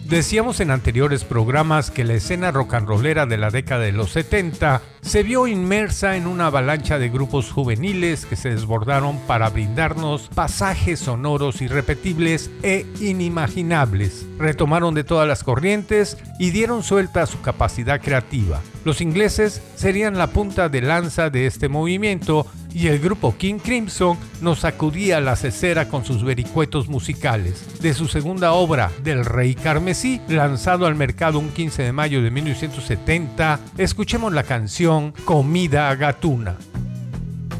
Decíamos en anteriores programas que la escena rock and rollera de la década de los 70 se vio inmersa en una avalancha de grupos juveniles que se desbordaron para brindarnos pasajes sonoros irrepetibles e inimaginables. Retomaron de todas las corrientes y dieron suelta a su capacidad creativa. Los ingleses serían la punta de lanza de este movimiento y el grupo King Crimson nos sacudía la cesera con sus vericuetos musicales. De su segunda obra, Del Rey Carmesí, lanzado al mercado un 15 de mayo de 1970, escuchemos la canción Comida Gatuna.